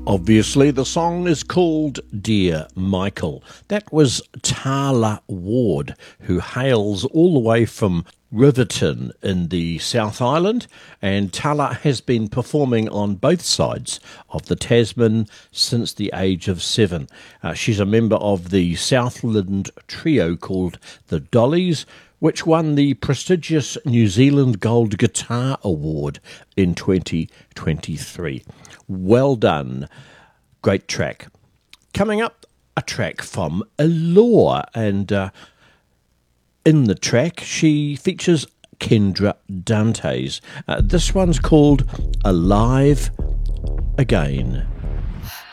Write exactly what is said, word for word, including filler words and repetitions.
Obviously, the song is called Dear Michael. That was Tala Ward, who hails all the way from Riverton in the South Island, and Tala has been performing on both sides of the Tasman since the age of seven. Uh, she's a member of the Southland trio called the Dollies, which won the prestigious New Zealand Gold Guitar Award in twenty twenty-three. Well done. Great track. Coming up, a track from Allure, and uh, in the track she features Kendra Dantes. Uh, this one's called Alive Again.